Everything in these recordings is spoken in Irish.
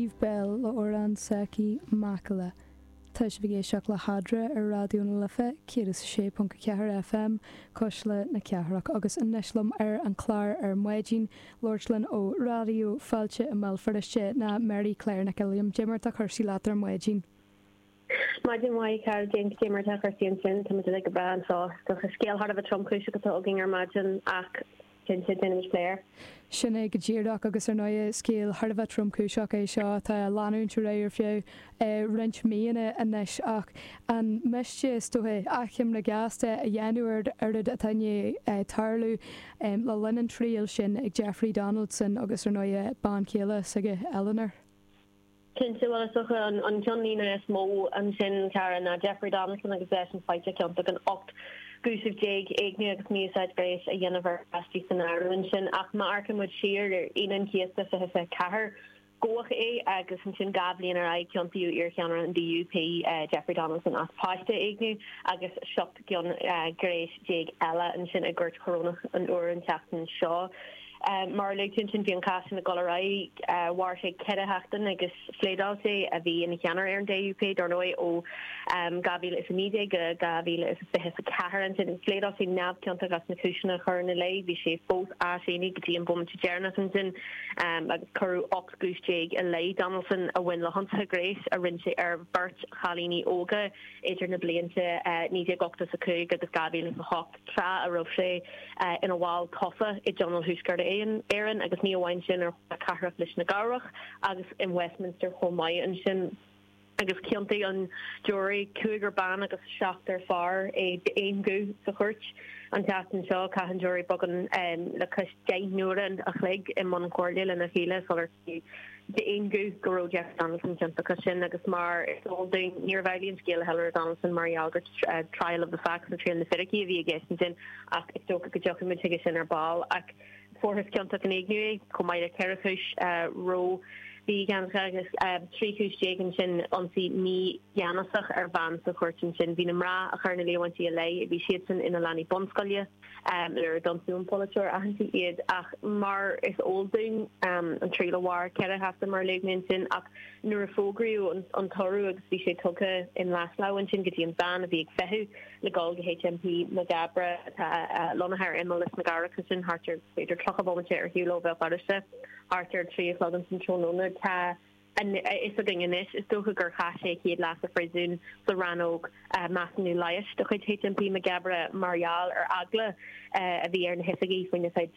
Steve Bell le Oran Seki Makala. Tá sé bhí seach le hadra ar radioúna lifa céras 6.4 FM cos le na cearach agus in neislam ar an chláir ar muidín Lordlan ó radio fáilte i Melfordiste na Mary Claire na Gilliam Jimmer a chuirsí látar muidín. Maidin wai Carl James Jimmer a chuirsí sin tá le go ban sá go scéal hard a Trump cruise go agin ar maidin ach Player. Sinna go ddíach agus ar 9 scéal Harbh Trump cúiseach é seo tá láúntar réir fiú rint míana inis ach an meiste stothe achim na gasasta a dhéanúir ar a taine tarlú le linan tríal sin ag Jeffrey Donaldson agus ar 9 ban céile sige Eleanor. Kinse well socha an John Nina is mó an sin Karen Jeffrey Donaldson agus an fighter camp an 8 Gúsih Jake Agnew agus Musaid Grace a dhéanamh astí san Ireland sin ach má arcam mu siar ar inan chéasta sa hisa cahar goch é agus an sin gablion ar aig ceantaú ar cheanar an DUP Jeffrey Donaldson as páiste Agnew agus siop gion Grace Jake Ella an sin a gurt corona an uair an teachtain seo. Mar le tin bhíon caian na goraí war sé ceide heachtain agus flédáilté a bhí ina cheanar ar an DUP darnóid ó gavíle is a míide go gavíle is a a cehar an sin flédáiltí neamhceanta gas na cúisina chur na lei bhí sé fós a sénig gotí an bum Jernas an sin agus choú oxgústeig a lei Donaldson a bhain le hansa Grace a rin sé ar Bert chalíní óga idir na blianta níide gotas a cúig agus gavíle a hop tra a roh sé ina bháil cofa i Donald Húscar Aaron agus ní bhhain sin ar carach leis na garach agus in Westminster chomáid an sin agus ceantaí an jury cuaiggur ban agus seachtar far é éon go sa chuirt an teachtain seo caihan jury bogan le cos nuair a chléig in man cordil in a chéile solar de éon go Jeff Donaldson jumpa sin agus mar is holding near Valiant scale Hillary Donaldson Marialgert trial of the facts and trail na fidiki vi guessing sin ach it's so go joke mit sin ar ball ach for his contact an Agnew komaida Kerikush ro the gan trí jagan sin onsi ní Janasach ar van sa chuirtin sin bhí ra a chuirna lehaintí a lei bhí siad sin ina lení bonscoile ar donún politir a hantí iad ach mar is ólding an tríle war cead hafta mar leagnin sin ach nuair a fógraú an torú agus bhí sé tucha in Laslau sin gotí an ban a bhí ag fehu le gáil go HMP na Gabra lonahar Emmalis na Garach sin hartar féidir trochabomente ar hiúló bheith bariste Arthur trí flogan san tróna tá and is a thing in this is do gur chaise héad las a frisún sa ranog massanú laiis do chuid HMP Magabra Marial ar agla a bhí ar na hisagaí faoine feit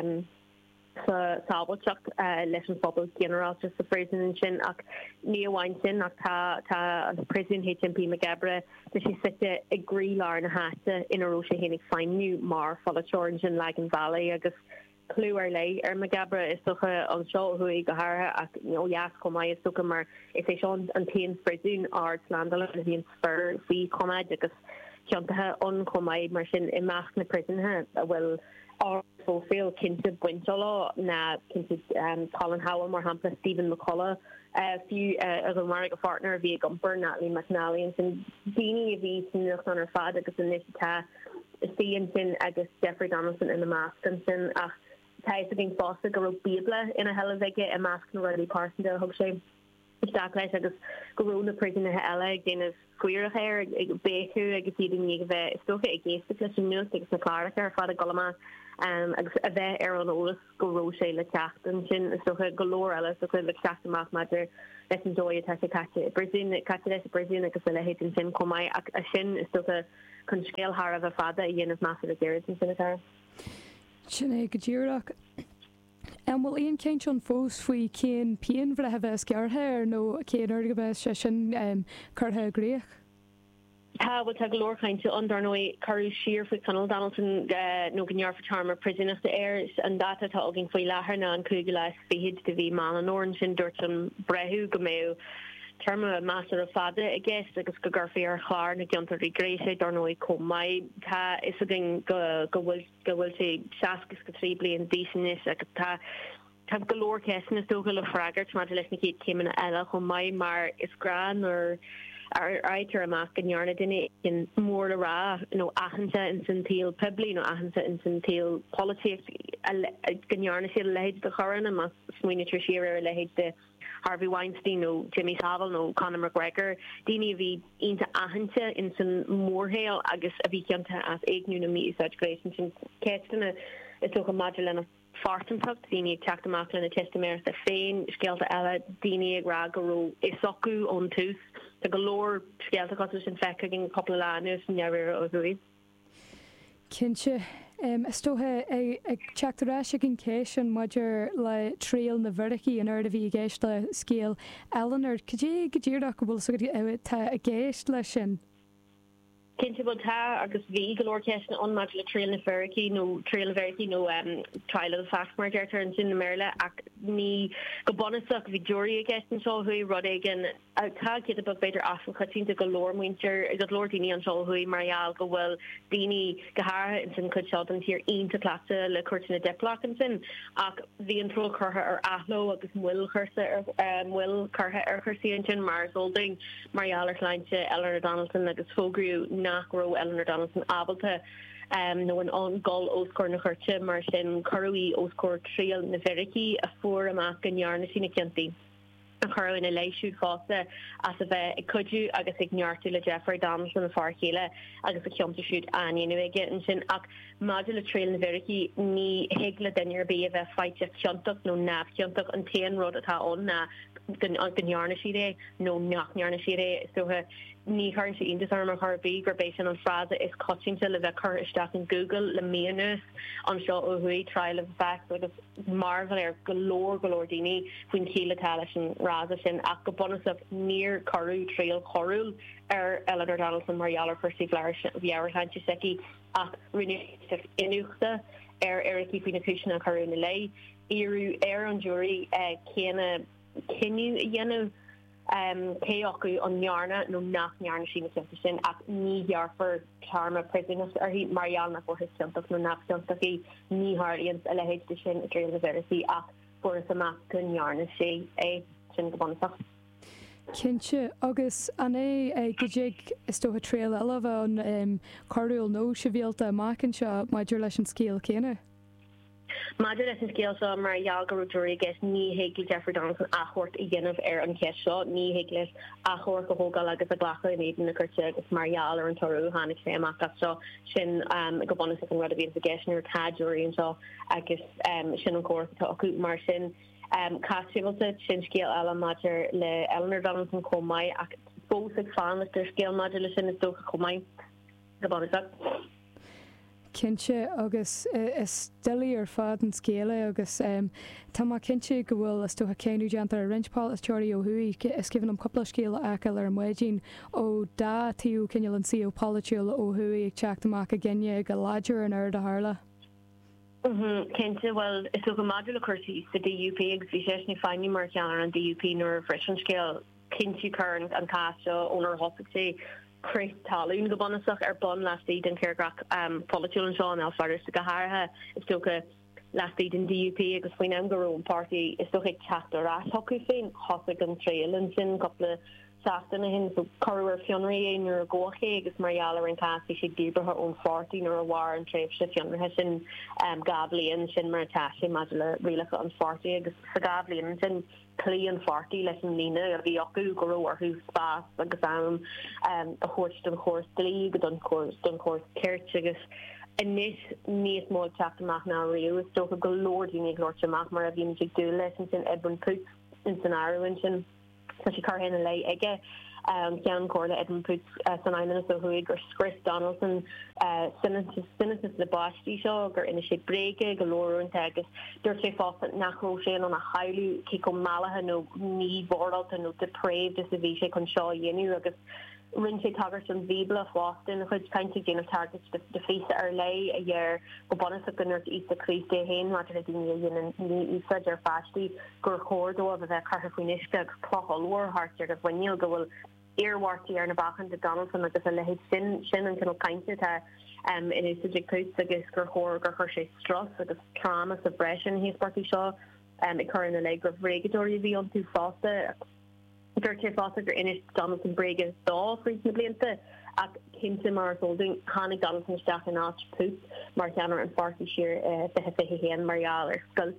sa sábalteach leis an phobal general just sa frisún sin ach ní bhhain sin ach tá an prisún HMP Magabra de si site i grílar na hata inaró sé hénig feinniu mar folatórin sin Lagan Valley agus clue ar lei Magabra is socha an seo hui go haar ach jas komai is socha mar is é sean an pean frisún art landal a hín spur fi komad agus ceantathe on komai mar sin I meach na prison ha a bhfuil fófil cinnte buinte lá na cinnte Colin Howell mar hapla Stephen McCullough fiú a go mar a partner bhí gumper Natalie McNally an sin daoine a bhí sinach an ar fad agus an nisitá Ian sin agus Jeffrey Donaldson in the mask an sin ach tais agin fosta go bibla ina helveige a mask na rudi parsonda hog sé staakleis agus go na prison na ela ag déanamh cuiire hair ag bechu agus iad ní bheith stocha ag géiste leis an nuas agus na chláracha ar fad a golama agus a bheith ar an ólas go ro sé le teachtan sin stocha golóir eile so chuil le teachtamach maidir leis an dóid te caite Brazín caite leis a Brazín agus le héit an sin comai ach a sin is stocha chun scéal har a fada a dhéanamh massive a déir an sin Sinné go ddíach bhfuil íon céint an fós faoi céan pean bhre a bheith scearthe nó céan ar go bheith se sin chutha gréach. Tá bhil te glóorchainte andar nói carú siar faoi Conal Donaldson nó gnear fa charmar prisonach de air an data tá agin faoi láthair na an cúige leis féhid de bhí má an óran sin dúirt an brethú go méú terma master of fada I guess agus go gurfi ar chláir na giontarí gréise dar nói comai tá is a thing go bhfuil sé seacas go trí blion dísanis agus tá golóir cean is dócha le fragart má leis na céad céimena eile chomai mar is gran ar aitar amach gannearna duine in mór le rá ahananta in san taal publi ahananta in san taal politics gannearna sé lehéid de choran a mas smuoine trisíir ar lehéid de Harvey Weinstein no Jimmy Savile no Conor McGregor Dini vi into ahante in san moorhail agus a vi kenta as eignu na mi Grace sin ketene is ook a module of fartentucht Dini taktemak in a testament a féin skelte ella Dini ragaro isoku on tooth the galore skelte cos in fe gin couple of anus never o Kinse Stothe ag teachtarrás an céis an maidir le tríal na bhiricí an airda bhí géist le scéal Eleanor, could go ddíach go bhfuil tá a géist lei sin? Kinse ta agus vi galore question on module trail na feriki no trail verity no trial of the fact marker turns in Merle ni go bonusach Victoria question so hui Rodigan tag get about better often cutting to galore winter got Lord Dini an so hui Marial go well Dini gahara in sin cut shot and here in to class le curtain a deplock and sin the intro curha or ahlo agus will cursa will curha cursian Mars holding Marial or client Eleanor Donaldson agus fogru nachro Eleanor Donaldson abalta no an on goal oscor na churche mar sin curry oscor trail na veriki a for amach an yarna sinna kinti a curry in a leishu fossa as a bheith could agus ignortu le Jeffrey Donaldson a farchéile agus a kiomta shoot an get and sin ach module trail na veriki ni hegla denir be a bheith fight kiomtak no naf kiomtak an tean rod atá on na gan yarna shire no nach yarna shire so ní haar sé indesarm haar be grabation an frase is coaching to le cur staff in Google le ménus an seo ó hui trial of fact agus marvel galore Dini fun chéle tal sin rasa sin ach go bonus of near Caru trail Corul Eleanor Donaldson Mariala Percy Flarish Viar Hancheseki ach rinne inuchta Eriki fina cushion a Caru na lei Iru an jury Kena Kinu yenu Keoku on Yarna no nach Yarna Shina sin at ni Yarfer Charma prisoners or he Mariana for his jumpuk no nap jumpaki ni Hardians a lehage sin a trail of verity at for some kun Yarna she a sin gabonsa. Kinse agus ané gojig is sto a trail eleva on Cardul no shivilta makinsha maidir leis an scéal céine. Madrid is scale so mar Yalga Rodriguez ni Hegel Jeffrey Donaldson ahort again of air and Keshaw ni Heglis ahort the whole galagas a glacha in Eden Kurchig is Marial or in Toru Hanik Samaka so shin go bonus and rather be the or tad jury and so I guess shin of course to akut marshin Castleton shin scale ala matter le Eleanor Donaldson komai both fan with their scale modulation is so komai go bonus up. Kinse agus is stilí ar fad an scéile agus tá má cinse go bhfuil is sto céanú deanta a rinspá is teorí ó thuí is given am coppla scéile acail ar an muidín ó dá tíú cineal an si ó politiúil ó thuí ag teachtamach a gine go láidir an air de hála. Kente well is ook een module cursus de DUP exhibition finding mark an DUP nor freshman scale Kinse current and cast owner hospital Chris Talún go bonach bon last aid in Kergrach politician Sean Alfarders to Gaharha is still last aid in DUP agus faoin am go party is still chapter as hockey féin hosig an trail and sin couple saftan a hin so Corwer Fionri nor goche agus Mariala in class she gave her own 40 nor a war and trade Fionri sin Gabli and sin Martashi modula really on 40 agus for Gabli and sin Clee and 40 lesson Nina a Vioku go or who's fast like a horse league done course Kirchigus and this neat small chapter mach now Rio is still a galore unique Lord Mach mar a music do lessons in Edwin Poots in Scenario and so she car hen a lay again Jan Corda Edmund Poots San so Huig or Chris Donaldson Synesis the Bosti show or in a shape break galore and tagus Dirty Fawcett Nachro Shane on a highly Kiko Malaha no need board to no depraved disavisha con Shaw Yenu agus Rinche Toggerson Vibla Boston which kind of gain of targets the face our lay a year go bonus of the north east of Crease Day Hain Roger Union and East or Fashty go corridor of the Cartafiniska Clock War Hartford of when you'll go earwarty ar na bachan de Donaldson agus a lehéid sin an kind kainte ta in is subject coats agus gur chóir gur chuir sé stras agus trauma suppression hís party seo I chur in a leg of regulatory bhí an tú fásta Dirty fásta gur inis Donaldson bregus dá reasonably into ach cínta mar holding Hannig Donaldson staach an áit pút mar ceanar an farty sheer the héan Marial ar skulls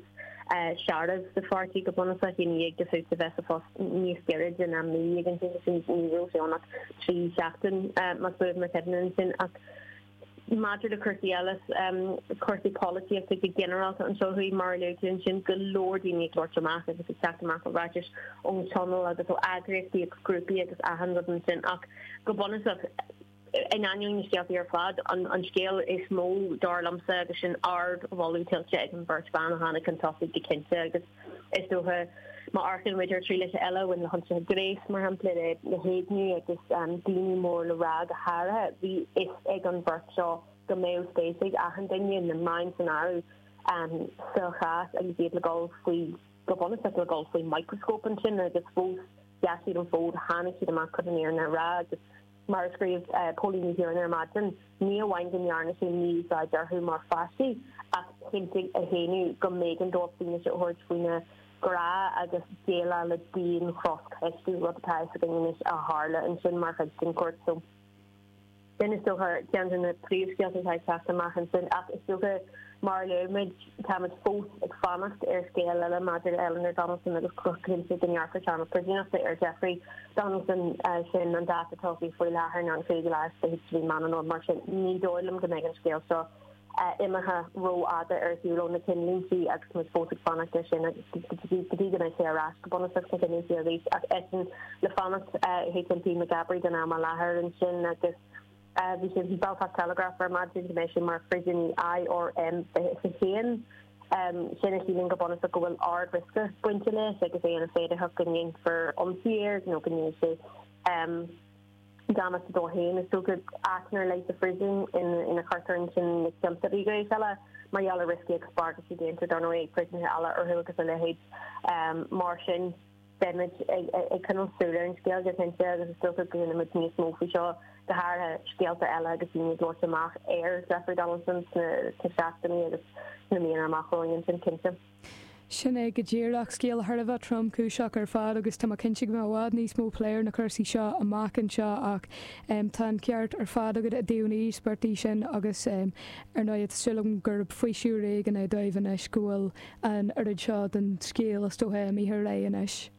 Sharas the farty go bonus in yig the food the vessel fos ní spirit and am ní gan sin ní ro sé annach trí seachtain mas bud mar tednan sin ach Madrid de Curti Ellis, Curti policy of the general and so who Marlow sin go Lord in the Lord Math if it's exact Mark Rogers on tunnel as so aggregate the groupie as 100 sin ach go bonus of an annual your fad on scale is small darlamsa sin ard volley till check and birch ban Hannah can toss the kinsa is so her ma arkin with her three little Ella when the hunter grace mar hample the head new this dini more le rag hara the is egg on birchaw the male basic a handing in the mind scenario so has and did the golf we go bonus at the golf we microscope and chin I just suppose yes you don't fold Hannah to the market near in a rag Marsgrave polling here and imagine near winding yarn in the side who more fasty at hinting a henu go Megan Dorf finish at horse winner gra agus déla le dín cross caiú rotá in a Harla and sin mar sin court so then is still her down in the previous after machen sin is still her Marlow mid tam fós ag fannacht scale le Madrid Eleanor Donaldson agus crocin in Yorkshire Channel Virginia Jeffrey Donaldson sin an data topi foi lahar an fé the history man an mar ní dóilm go megan scale so imaha ro ada Earth na Kinlindsay agus mu fótic fannacht sin gan I sé ras bonus leis essen le fannacht HMP McGabry den am lahar an sin agus vi sé Belfast Telegraph ar Madrid Commission mar frisin I or M sin sinna híling go bonus go bhfuil ard riske buinte le agus é an féidir ha gonning for years no gan sé damas do hain is so good acnar like the frisin in a carton sin jumpta go sella mariala risky expart si de don prison alla or hu le hate Martian damage a kind of solar and scale just is still good in the smoke for sure the haar scale ella agus ní Lord amach air Jeffrey Donaldson te seachtaí agus na mí amach roiin sin kinse. Sinna go ddíach scéal thbh trom cúiseach ar fád agus tá cinse go bhád níos mó pléir na chusaí seo amachchan seo ach tá ceart ar fád agad a dúnaí sportí sin agus ar náiad sulm gurb faoisiú ré gan é daimhanna scúil an arid seo den scéal as tóthe míthir réanis.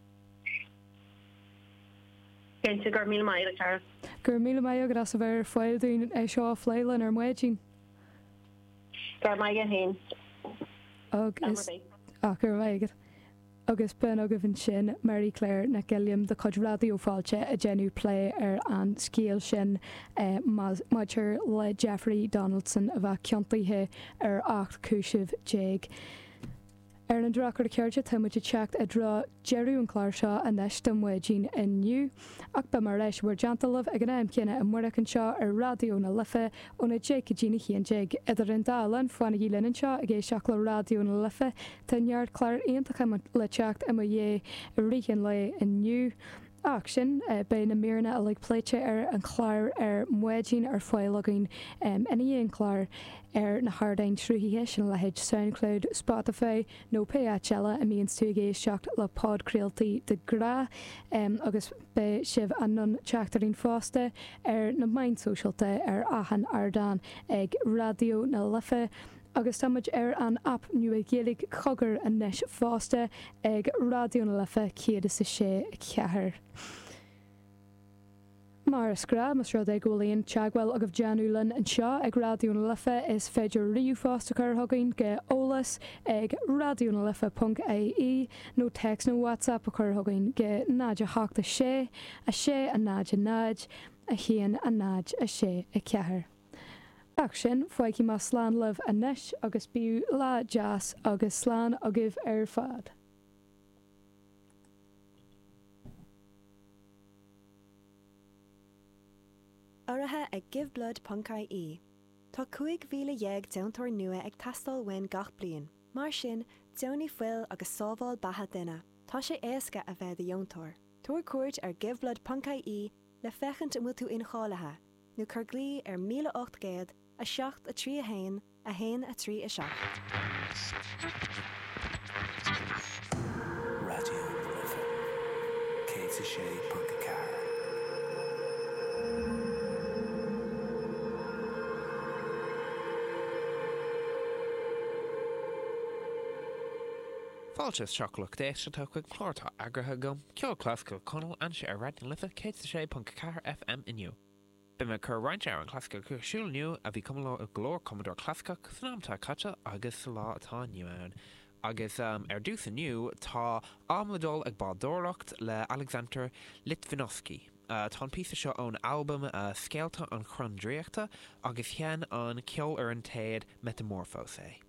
Gur mí mai gur mí mai agad as a bhar foiilún é seo fléilen ar muidín. Gur mai a hain agus gur bhaigad agus ben agah an sin Mary Claire na Gilliam de chud radioáilte a genú lé ar an scéal sin maidir le Jeffrey Donaldson a bheith ceantaithe ar 8 cúisih déag. Ar an drachar ceirte táimuide teacht a dra Jerú an chláir seo a neis do muidín inniu, ach ba mar leis bhar deantalamh ag an aim cinenne an muiricin seo ar radio na lifa óna Jake Gina chéantéig idir an dálan fuanna í linn seo a ggé seach le radio na lifa tanheart chláir aontacha le teacht a dhé a rian le inniu. Ach sin bé na mírna a le pléite ar an chláir ar muidín ar foiilagain ion chláir ar na Hardain trúthaithe sin lehéid SoundCloud, Spotify nó PHL a míonn tú gééis seach le podcréaltaí de gra agus be sibh anon teachtarín fásta ar na main socialta ar ahan ardán ag radio na lifa. Agus táid ar an app nu a ggéalaigh cogur a neis fásta ag radio na lifa céad is sé cethir. Mar scra mas rud ag ggólaíonn teagháil agah Janúlan an seo ag radio na lifa is féidir riú fásta chu thugainn ge ólas ag radionalifa.ie nó text nó WhatsApp a chur thugainn ge náide háachta sé a náide náid a chéan a náid a sé a cethir. Ach sin foiici má slán leh a neis agus bíú lá jazz agus slán agah ar fad. Áirithe ag giveblood.ie. Tá 5,000 dheag deantóir nua ag tastal wen gach bliain. Mar sin, deannaí foiil agus sábháil batha duine. Tá sé éasca a bheith dheontóir. Tuair cuairt ar giveblood.ie le fechant a mutu inálathe, nó chur glí ar 1800 a 7 a 3 a 1 a 1 a 3 a 7. Radio Lifa. Katie Shea Punkacar. Fáilte seachlach déiste tá chuig chlártá agrathe gom, ceol cláscail conal an sé ar radio lifa cé sé .4 FM inniu. Be me chur roiint ar an cláscail chuisiúilniu a bhí cum a glór Commodore Cláscach sanamtá caite agus sa lá atá niu ann. Agus ar dús aniu tá amladul ag bádóracht le Alexander Litvinovsky. Tá an písa seo ón albumm scéalta an chrondríochta agus chean an ceol ar an taid Metamorphose.